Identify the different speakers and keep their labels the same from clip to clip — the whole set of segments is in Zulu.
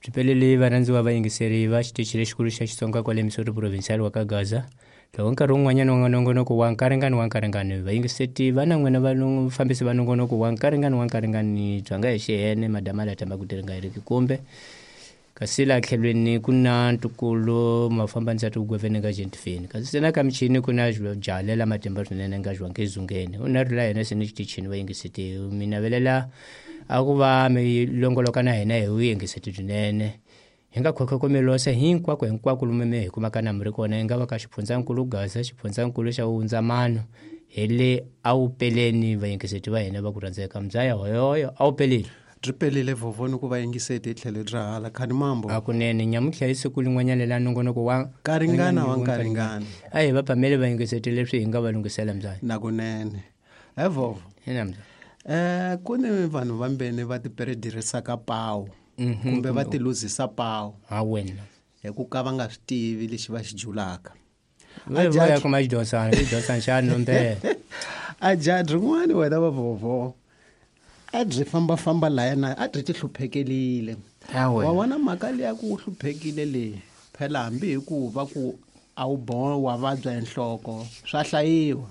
Speaker 1: Tipelele varandziwa vayingiseri va xitichi lexikulu xa Xitsonga kwale Missouri provincial wa ka Gaza. Loko nkarhi wun'wanyana wa nongonoko wa nkaringani vayingiseti va na n'wina vafambisi va nongonoko wa nkaringani bya nga hi xihene madamala tamba ku tirhi nga heriki kumbe kasi la tlhelweni ku na ntukulu mafambanisati ku gwevene ka Gentifini kasi sena ka michini ku na jalela matimba swinene nga jwanke zungeni u na rila yena sini xitichini vayingiseti mina velela a ku va mi longoloka na hina hi vuyingiseti byinene hi nga khomelosa hinkwako lumeme hi kumaka na muri kona hi nga va ka xifundzankulu Gaza xifundzankulu xa Hundzamano hi le a wu peleni vayingiseti va hina va ku rhandzeka mdzaya hoyoyo a wu peleni
Speaker 2: ri pelile vovoni ku vayingiseti hi tlhelo ri hala khani mambo
Speaker 1: a kunene nyamutlha hi siku lin'wanyana la nongonoko wa
Speaker 2: nkaringana
Speaker 1: a hi va pamele vayingiseti leswi hi nga va lungisela mdzaya
Speaker 2: na kunene he vovo ku ni vanhu vambene va tiperedirhisaka pawu kumbe va ti luzisa pawu
Speaker 1: ha wena
Speaker 2: hi ku ka va nga swi tivi lexi va xi julaka
Speaker 1: ya kuma xidosana xana nombe
Speaker 2: a jaji rin'wani wena va vovo a byi fambafamba layana a byi ti hluphekelile wa vona mhaka leya ku hluphekile leyi phela hambi hi ku va ku a wu boha wa vabya hi nhloko swa hlayiwa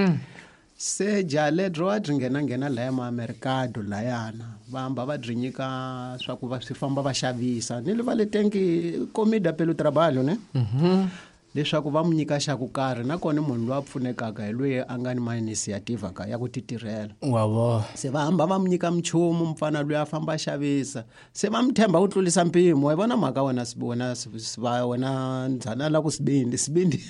Speaker 2: se jaledro wa byi nghena laya maamerikado layana va hamba va byi nyika swa ku va swi famba va xavisa ni le va le tenki comida pelo trabalho ne leswaku va mu nyika xa ku karhi nakona munhu loyi a pfunekaka hi loyi a nga ni ma-initiative ya ku ti tirhela
Speaker 1: wavo
Speaker 2: se va hamba va mu nyika mchumu mfana loyi a famba a xavisa se va mu themba ku tlulisa mpimo wa vona mhaka wena ndzhana la ku sibindi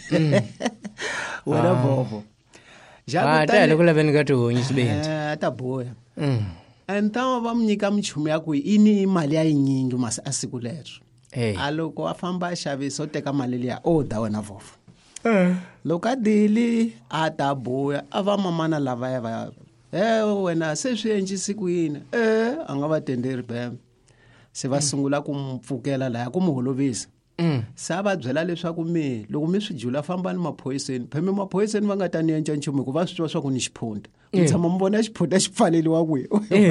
Speaker 2: wena vovo
Speaker 1: tale ku laveni ka tihonyi sibindi
Speaker 2: ta boya enta va mu nyika mchumu ya ku ini mali ya yinyingi a siku lero a loko a famba a xavisa u teka mali liya o da wena vovo loko a dili a ta boya a va mamana lavaya va wena se swi endlisi ku yini a nga va tenderi bembe se va sungula ku mu pfukela laya ku mu holovisa se a va byela leswaku loko mi swi jula fambani maphoyiseni pheme maphoyiseni va nga ta ni endla nchumu hikuva swi twa swa ku ni xiphunta mi tshama mi vona xiphunta xi pfaleliwa kwihi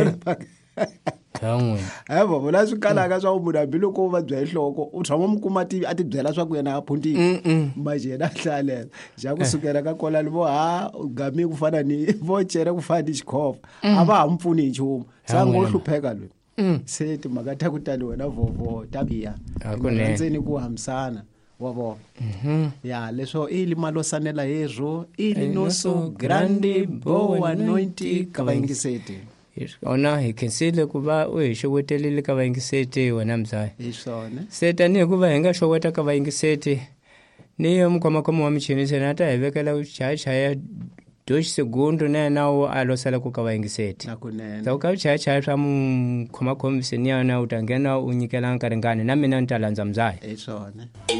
Speaker 2: vovo la swi kalaka swa ku munhu hambiloko u vabya hi nhloko u tshama mi kuma a ti byela swa ku yena a phuntini maje yena a hlalela xa kusukela ka kolani vo gami ku fana ni vo cere ku fana ni xikhova a va ha mi pfuni hi nchumu se a ngo hlupheka loyi se timhaka ta ku tani wena vovo ta biya ndzeni ku hambisana wa vona ya leswo ili malosanela hezwo ili noso grande boa noite ka vayingiseti
Speaker 1: ona hi khensile ku va u hi xowetelile ka vayingiseti wena mdzaya
Speaker 2: hi swona
Speaker 1: se tanihi ku va hi nga xoweta ka vayingiseti ni yo mukhomakhomi wa michini sena ta hi vekela chayachaya doxi segundo na yena u a losela ku ka vayingiseti sa ku ka chayachaya swa mukhomakhomi seni yana u ta nghena u nyikela nkaringani na mina ni ta landza mdzaya
Speaker 2: hi swona